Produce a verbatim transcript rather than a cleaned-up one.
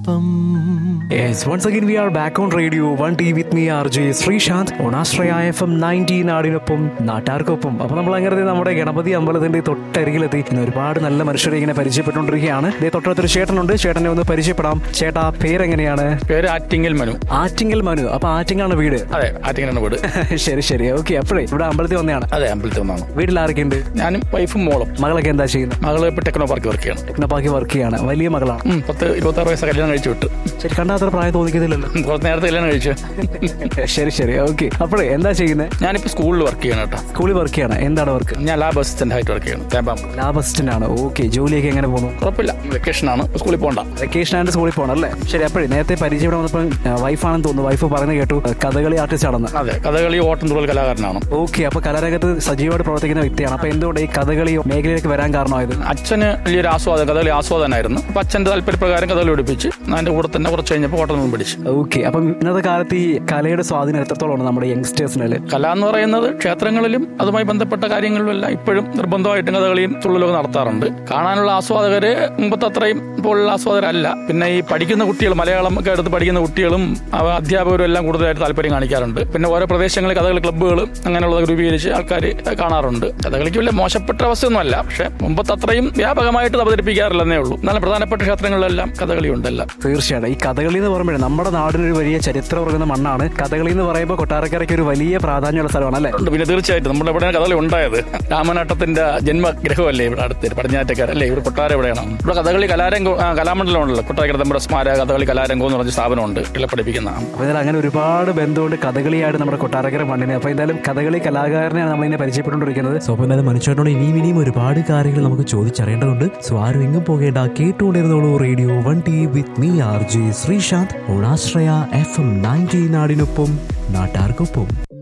Yes, once again we are back on radio one T with me R J Srishant on Astraya F M ninety നാടിനൊപ്പം നാട്ടാർക്കൊപ്പം. അപ്പൊ നമ്മൾ അങ്ങനെ നമ്മുടെ ഗണപതി അമ്പലത്തിന്റെ തൊട്ടരികിലെത്തി ഇന്ന് ഒരുപാട് നല്ല മനുഷ്യരെ ഇങ്ങനെ പരിചയപ്പെട്ടുകൊണ്ടിരിക്കുകയാണ്. ഇതേ തൊട്ടടുത്തൊരു ചേട്ടനുണ്ട്, ചേട്ടനെ ഒന്ന് പരിചയപ്പെടാം. ചേട്ടാ, പേരെങ്ങനെയാണ്? പേര് ആറ്റിങ്ങൽ മനു. ആറ്റിങ്ങൽ മനു. അപ്പൊ ആറ്റിങ്ങലാണ് വീട്? അതെ, ആറ്റിങ്ങലാണ് വീട്. ശരി ശരി, ഓക്കെ. അപ്പോഴേ ഇവിടെ അമ്പലത്തിൽ വന്നതാണ്? അതെ, അമ്പലത്തിൽ വന്നാണ്. വീട്ടിൽ ആരൊക്കെയുണ്ട്? ഞാനും വൈഫും മോളും. മകളൊക്കെ എന്താ ചെയ്യുന്നത്? മകള് ഇപ്പൊ ടെക്നോ പാർക്ക് വർക്ക് ചെയ്യണം. ടെക്നോ പാർക്ക് വർക്ക് ചെയ്യാണ്. വലിയ മകളാണ്? പത്ത് ഇരുപത്തി ആറ് വയസ്സ് കല്യാണം കഴിച്ചു വിട്ടു. ശരി, കണ്ടാ അത്ര പ്രായം തോന്നിക്കുന്നില്ലല്ലോ. കുറച്ച് നേരത്തെ കല്യാണം കഴിച്ചു. ശരി ശരി, ഓക്കെ. അപ്പോഴേ എന്താ ചെയ്യുന്നത്? ഞാനിപ്പോ സ്കൂളിൽ വർക്ക് ചെയ്യണം കേട്ടോ. സ്കൂളിൽ വർക്ക് ചെയ്യണം. എന്താണ് വർക്ക്? ഞാൻ ലാബ് അസിസ്റ്റന്റ് ആയിട്ട് വർക്ക് ചെയ്യണം. ലാബ് അസിസ്റ്റന്റ് ആണ്. ഓക്കെ. ജോലിയൊക്കെ എങ്ങനെ പോകുന്നു? കുഴപ്പമില്ല. വെക്കേഷൻ ആണ്, സ്കൂളിൽ പോകണ്ട. വെക്കേഷൻ ആയിട്ട് സ്കൂളിൽ പോകണം അല്ലേ? ശരി. അപ്പോഴേ നേരത്തെ പരിചയം വന്നപ്പോൾ വൈഫാണെന്ന് തോന്നുന്നു. വൈഫ് പറയുന്നത് കേട്ടു കഥകളി ആർട്ടിസ്റ്റ് ആണെന്ന്. അതെ, കഥകളി ഓട്ടം തുള്ളൽ കലാകാരനാണ്. ഓക്കെ. അപ്പൊ കലാരംഗത്ത് സജീവമായിട്ട് പ്രവർത്തിക്കുന്ന വ്യക്തിയാണ്. അപ്പൊ എന്തുകൊണ്ട് ഈ കഥകളി മേഖലയിലേക്ക് വരാൻ കാരണമായത്? അച്ഛന് വലിയൊരു ആസ്വാദനം, കഥകളി ആസ്വാദനായിരുന്നു. അപ്പൊ അച്ഛന്റെ താല്പര്യപ്രകാരം കഥകളി പഠിപ്പിച്ച് അതിന്റെ കൂടെ തന്നെ കുറച്ച് കഴിഞ്ഞപ്പോൾ ഓട്ടം നിന്ന് പഠിച്ചു. ഓക്കെ. അപ്പം ഇന്നത്തെ കാലത്ത് ഈ കലയുടെ സ്വാധീനം എത്രത്തോളമാണ് നമ്മുടെ യങ്സ്റ്റേഴ്സിന്? കല എന്ന് പറയുന്നത് ക്ഷേത്രങ്ങളിലും അതുമായി ബന്ധപ്പെട്ട കാര്യങ്ങളിലും എല്ലാം ഇപ്പോഴും നിർബന്ധമായിട്ടും കഥകളിയും തുള്ളലൊക്കെ നടത്താറുണ്ട്. കാണാനുള്ള ആസ്വാദകര് മുമ്പത്തെ അത്രയും ഇപ്പോഴുള്ള ആസ്വാദകരല്ല. പിന്നെ ഈ പഠിക്കുന്ന കുട്ടികൾ, മലയാളം ഒക്കെ എടുത്ത് പഠിക്കുന്ന കുട്ടികളും അധ്യാപകരും എല്ലാം കൂടുതലായിട്ട് താല്പര്യം കാണിക്കാറുണ്ട്. പിന്നെ ഓരോ പ്രദേശങ്ങളിൽ കഥകളി ക്ലബ്ബുകൾ അങ്ങനെയുള്ളത് രൂപീകരിച്ച് ആൾക്കാർ കാണാറുണ്ട്. കഥകളിക്ക് വലിയ മോശപ്പെട്ട അവസ്ഥയൊന്നുമല്ല, പക്ഷെ മുമ്പത്തെ അത്രയും വ്യാപകമായിട്ട് അവതരിപ്പിക്കാറില്ലെന്നേ ഉള്ളൂ. എന്നാലും പ്രധാനപ്പെട്ട ക്ഷേത്രങ്ങളിലെല്ലാം കഥകളി ഉണ്ടല്ലോ. തീർച്ചയായിട്ടും. ഈ കഥകളി എന്ന് പറയുമ്പോൾ നമ്മുടെ നാടിനൊരു വലിയ ചരിത്രം പറയുന്ന മണ്ണാണ്. കഥകളി എന്ന് പറയുമ്പോൾ കൊട്ടാരക്കരയ്ക്ക് ഒരു വലിയ പ്രാധാന്യമുള്ള സ്ഥലമാണ് അല്ലേ? പിന്നെ തീർച്ചയായിട്ടും നമ്മുടെ ഇവിടെ കഥകളി ഉണ്ടായത് രാമനാട്ടത്തിന്റെ ജന്മഗ്രഹമല്ലേ ഇവിടെ അടുത്ത് പടിഞ്ഞാറ്റക്കാർ അല്ലേ? ഇവിടെ കൊട്ടാരം എവിടെയാണ്? ഇവിടെ കഥകളി കലാരംഗം കലാമണ്ഡലം ഉണ്ടല്ലോ. കൊട്ടാരക്കര നമ്മുടെ സ്മാരക കഥകളി കലാരംഗം എന്ന് പറഞ്ഞ സ്ഥാപനമുണ്ട്, ഇവിടെ പഠിപ്പിക്കുന്ന. അപ്പൊ എന്തായാലും അങ്ങനെ ഒരുപാട് ബന്ധമുണ്ട് കഥകളിയായിട്ട് നമ്മുടെ കൊട്ടാരക്കര മണ്ണിന്. അപ്പൊ എന്തായാലും കഥകളി കലാകാരനെയാണ് നമ്മളിങ്ങനെ പരിചയപ്പെട്ടുകൊണ്ടിരിക്കുന്നത്. സോ അപ്പം എന്തായാലും മനുഷ്യനോട് ഇനിയും ഇനിയും ഒരുപാട് കാര്യങ്ങൾ നമുക്ക് ചോദിച്ചറിയേണ്ടതുണ്ട്. സോ ആരും എങ്ങും പോകേണ്ട, കേട്ടുകൊണ്ടിരുന്നോളൂ radio one T with me R J Sreesanth on Ashraya F M ninety നാടിനൊപ്പം നാട്ടാർക്കൊപ്പം.